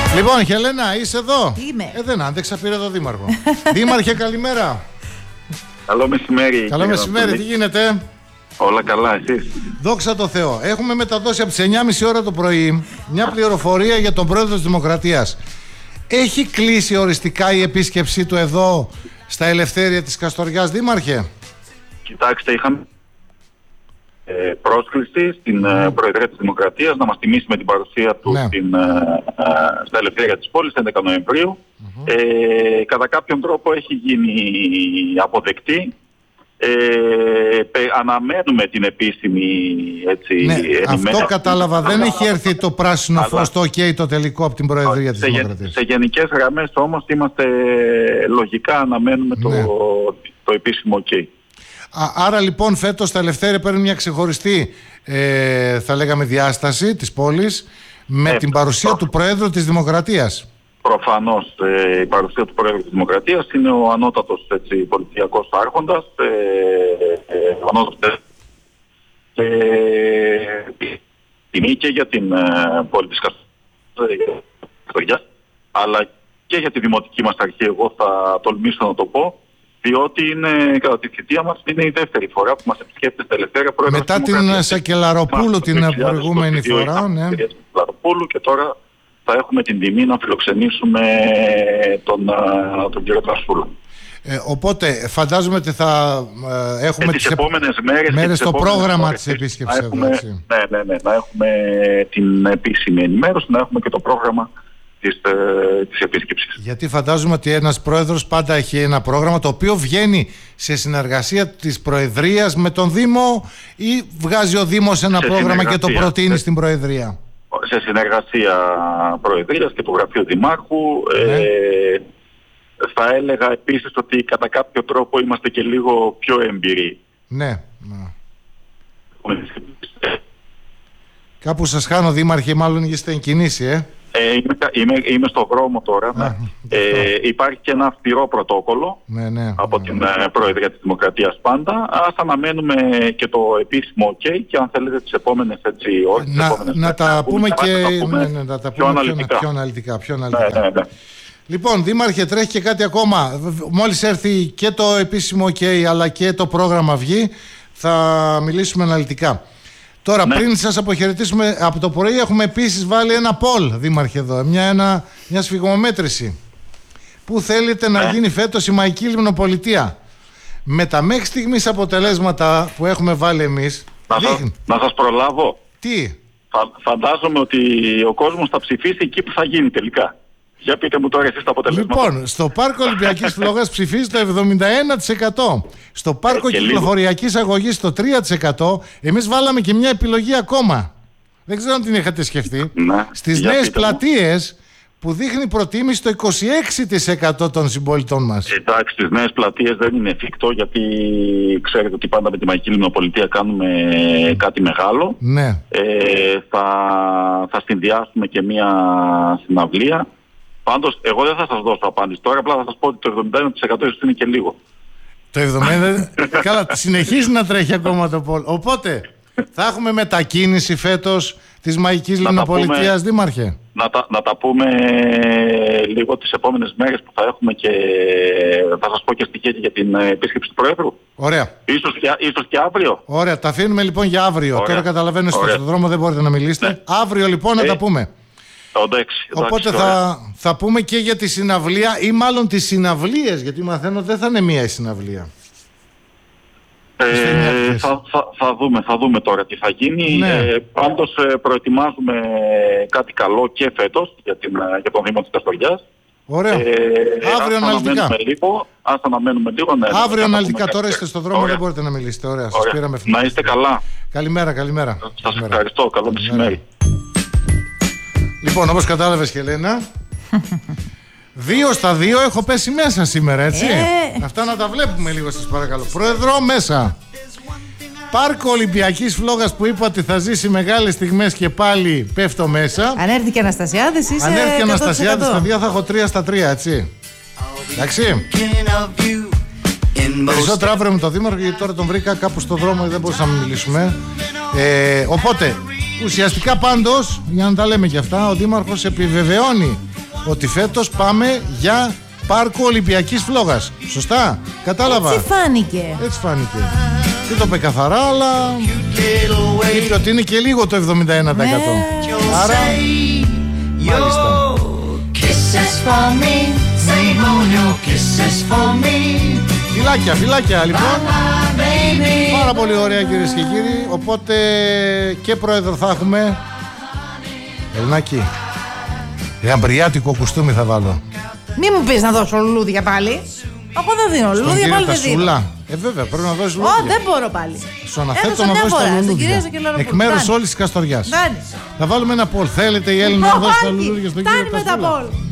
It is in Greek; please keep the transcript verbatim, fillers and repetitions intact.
Λοιπόν, Χελένα, είσαι εδώ? Είμαι. Ε, δεν άντεξα, πήρε το δήμαρχο. Δήμαρχε, καλημέρα. Καλό μεσημέρι. Καλό μεσημέρι, τι γίνεται? Όλα καλά, εσείς? Δόξα τω Θεώ. Έχουμε μεταδώσει από τις εννιά και μισή ώρα το πρωί μια πληροφορία για τον πρόεδρο της Δημοκρατίας. Έχει κλείσει οριστικά η επίσκεψή του εδώ στα Ελευθέρια της Καστοριάς, δήμαρχε? Κοιτάξτε, είχαμε ε, πρόσκληση στην ε, Προεδρία της Δημοκρατίας να μας τιμήσει με την παρουσία του ναι. στην, ε, ε, στα Ελευθέρια της πόλης έντεκα Νοεμβρίου. Mm-hmm. Ε, κατά κάποιον τρόπο έχει γίνει αποδεκτή. Ε, πε, αναμένουμε την επίσημη έτσι, ναι, ενημέρωση. Αυτό κατάλαβα, δεν έχει έρθει το πράσινο φως, το OK, το τελικό από την Προεδρία της σε, Δημοκρατίας. Σε γενικές γραμμές όμως είμαστε λογικά αναμένουμε ναι. το, το επίσημο OK. Α, άρα λοιπόν φέτος τα Ελευθέρια παίρνουν μια ξεχωριστή ε, θα λέγαμε διάσταση της πόλης με ε, την παρουσία προ... του Προέδρου της Δημοκρατίας. Προφανώς ε, η παρουσία του Πρόεδρου της Δημοκρατίας είναι ο ανώτατος έτσι, πολιτιακός άρχοντας, ε, ε, ο ανώτατος ε, τιμή και για την ε, πόλη της Καστοριάς, αλλά και για τη δημοτική μας αρχή, εγώ θα τολμήσω να το πω, διότι είναι, κατά τη θητεία μας είναι η δεύτερη φορά που μας επισκέπτεται στα Ελευθέρια Πρόεδρος μετά της Δημοκρατίας. Την Σακελαροπούλου την προηγούμενη φορά, ναι. Σακελαροπούλου και τώρα θα έχουμε την τιμή να φιλοξενήσουμε τον, τον κύριο Τρασφούλου. Ε, οπότε φαντάζομαι ότι θα ε, έχουμε ε, τις, τις επόμενες μέρες, μέρες τις στο πρόγραμμα μέρες, της επίσκεψης εδώ. Έχουμε, ναι, ναι, ναι, να έχουμε την επίσημη ενημέρωση, να έχουμε και το πρόγραμμα της, ε, της επίσκεψης. Γιατί φαντάζομαι ότι ένας πρόεδρος πάντα έχει ένα πρόγραμμα το οποίο βγαίνει σε συνεργασία της Προεδρίας με τον Δήμο ή βγάζει ο Δήμος ένα σε πρόγραμμα και το προτείνει σε... στην Προεδρία? Σε συνεργασία Προεδρίας και του Γραφείου Δημάρχου. Ναι. Ε, θα έλεγα επίσης ότι κατά κάποιο τρόπο είμαστε και λίγο πιο έμπειροι. Ναι. ναι. Κάπου σας χάνω, δήμαρχε, μάλλον είστε εν κινήσει, ε. Ε, είμαι, είμαι, είμαι στο δρόμο τώρα. Ναι. Ε, υπάρχει και ένα αυστηρό πρωτόκολλο ναι, ναι, από ναι, την ναι. Προεδρία της Δημοκρατίας πάντα. Ας αναμένουμε και το επίσημο OK και αν θέλετε τις επόμενες έτσι ώρες. Να, επόμενες να τα πούμε και να τα πούμε ναι, ναι, να τα πιο, πούμε αναλυτικά. πιο αναλυτικά. Πιο αναλυτικά. Ναι, ναι, ναι. Λοιπόν, δήμαρχε, τρέχει και κάτι ακόμα. Μόλις έρθει και το επίσημο OK αλλά και το πρόγραμμα βγει, θα μιλήσουμε αναλυτικά. Τώρα, ναι. πριν σας αποχαιρετήσουμε από το πρωί, έχουμε επίσης βάλει ένα poll, δήμαρχε, εδώ, μια, ένα, μια σφιγμομέτρηση. Πού θέλετε ναι. να γίνει φέτος η Μαϊκή Λιμνοπολιτεία? Με τα μέχρι στιγμής αποτελέσματα που έχουμε βάλει εμείς. Να, σας, να σας προλάβω. Τι? Φα, φαντάζομαι ότι ο κόσμος θα ψηφίσει εκεί που θα γίνει τελικά. Για πείτε μου τώρα εσείς τα αποτελέσματα. Λοιπόν, στο Πάρκο Ολυμπιακής Φλόγας ψηφίζει το εβδομήντα ένα τοις εκατό. Στο Πάρκο ε, Κυκλοφοριακής Αγωγής το τρία τοις εκατό. Εμείς βάλαμε και μια επιλογή ακόμα. Δεν ξέρω αν την είχατε σκεφτεί. Ναι, στις νέες πλατείες που δείχνει προτίμηση το είκοσι έξι τοις εκατό των συμπολιτών μας. Εντάξει, στις νέες πλατείες δεν είναι εφικτό, γιατί ξέρετε ότι πάντα με τη Μαϊκή Λιμνοπολιτεία κάνουμε κάτι μεγάλο. Ναι. Ε, θα, θα συνδυάσουμε και μια συναυλία. Πάντως, εγώ δεν θα σας δώσω απάντηση τώρα, απλά θα σας πω ότι το εβδομήντα ένα τοις εκατό ίσως είναι και λίγο. Το εβδομήντα ένα τοις εκατό καλά, συνεχίζει να τρέχει ακόμα το πόλο. Οπότε, θα έχουμε μετακίνηση φέτος της Μαϊκής Λιμνοπολιτείας, δήμαρχε. Να τα, να τα πούμε λίγο τις επόμενες μέρες που θα έχουμε και θα σας πω και στοιχεία για την επίσκεψη του Προέδρου. Ωραία. Ίσως και, ίσως και αύριο. Ωραία, τα αφήνουμε λοιπόν για αύριο. Ωραία. Τώρα καταλαβαίνω στο δρόμο δεν μπορείτε να μιλήσετε. Ναι. Αύριο λοιπόν ε. να τα πούμε. Εντάξει, Οπότε εντάξει, θα, θα πούμε και για τη συναυλία ή μάλλον τις συναυλίες, γιατί μαθαίνω δεν θα είναι μία η συναυλία. Ε, θα, θα, θα, δούμε, θα δούμε τώρα τι θα γίνει. Ναι. Ε, πάντως ε, προετοιμάζουμε κάτι καλό και φέτος για, την, για τον Δήμο της Καστοριάς. Ωραία. Ε, αύριο ας αναλυτικά. Λίγο, ας αναμένουμε λίγο. Ναι, αύριο αναλυτικά. Τώρα είστε στο δρόμο, δεν μπορείτε να μιλήσετε. Ωραία, σας πήραμε ευθύνη. Να είστε καλά. Καλημέρα, καλημέρα. Σας καλημέρα. ευχαριστώ. Καλό μεσημέρι. Λοιπόν, όπως κατάλαβες, Χελένα, δύο στα δύο έχω πέσει μέσα σήμερα, έτσι. Ε. Αυτά να τα βλέπουμε λίγο, σας παρακαλώ. Πρόεδρο, μέσα. Πάρκο Ολυμπιακής Φλόγας που είπα ότι θα ζήσει μεγάλες στιγμές και πάλι πέφτω μέσα. Αν έρθει και Αναστασιάδης είσαι Αν έρθει και Αναστασιάδης στα δύο θα έχω τρία στα τρία, έτσι. Εντάξει. Περισσότερο αύριο με τον Δήμαρχο, γιατί τώρα τον βρήκα κάπου στο δρόμο και δεν μπορούσαμε να μιλήσουμε. Ε, οπότε, ουσιαστικά πάντως, για να τα λέμε και αυτά, ο Δήμαρχος επιβεβαιώνει ότι φέτος πάμε για πάρκο Ολυμπιακής Φλόγας. Σωστά, κατάλαβα. Έτσι φάνηκε. Έτσι φάνηκε. Δεν το είπε καθαρά, αλλά είπε ότι είναι και λίγο το εβδομήντα ένα τοις εκατό. Ναι. Άρα, μάλιστα. Φιλάκια, φιλάκια λοιπόν. Πάρα πολύ ωραία κυρίες και κύριοι. Οπότε και πρόεδρο θα έχουμε. Ελληνάκι, γαμπριάτικο κουστούμι θα βάλω. Μη μου πεις να δώσω λουλούδια πάλι. Εγώ δεν δίνω λουλούδια, πάλι δεν δίνω. Ε, βέβαια, πρέπει να δώσεις λουλούδια. Ω, δεν μπορώ πάλι. Στον αθέτω να δώσεις τα λουλούδια. Εκ μέρους όλης της Καστοριάς. Θα βάλουμε ένα πολ. Θέλετε οι Έλληνες να δώσουν τα λουλούδια στον κύριο Καστούλα? Φτάνει με τα πολ.